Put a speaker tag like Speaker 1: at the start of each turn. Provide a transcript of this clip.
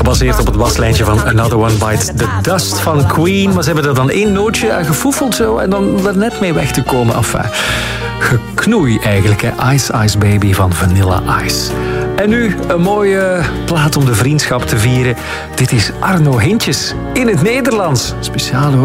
Speaker 1: Gebaseerd op het baslijntje van Another One Bites the Dust van Queen. Maar ze hebben er dan 1 nootje aan gefoefeld zo en dan er net mee weg te komen. Enfin, geknoei eigenlijk, hè. Ice Ice Baby van Vanilla Ice. En nu een mooie plaat om de vriendschap te vieren. Dit is Arno Hintjes in het Nederlands. Speciaal hoor.